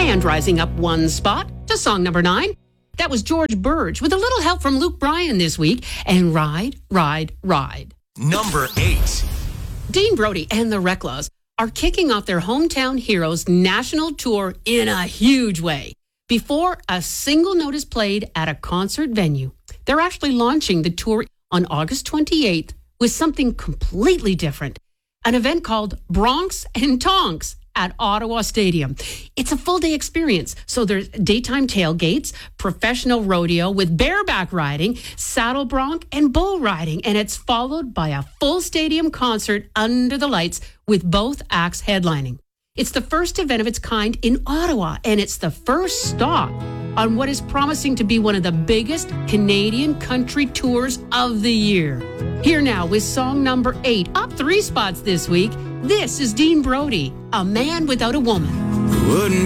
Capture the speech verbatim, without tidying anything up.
And rising up one spot to song number nine, that was George Burge with a little help from Luke Bryan this week, and Ride, Ride, Ride. Number eight. Dean Brody and the Reclaws are kicking off their Hometown Heroes national tour in a huge way. Before a single note is played at a concert venue, they're actually launching the tour on August twenty-eighth with something completely different. An event called Bronx and Tonks at Ottawa Stadium. It's a full day experience. So there's daytime tailgates, professional rodeo with bareback riding, saddle bronc, and bull riding. And it's followed by a full stadium concert under the lights with both acts headlining. It's the first event of its kind in Ottawa, and it's the first stop on what is promising to be one of the biggest Canadian country tours of the year. Here now with song number eight, up three spots this week. This is Dean Brody, A Man Without a Woman. Wouldn't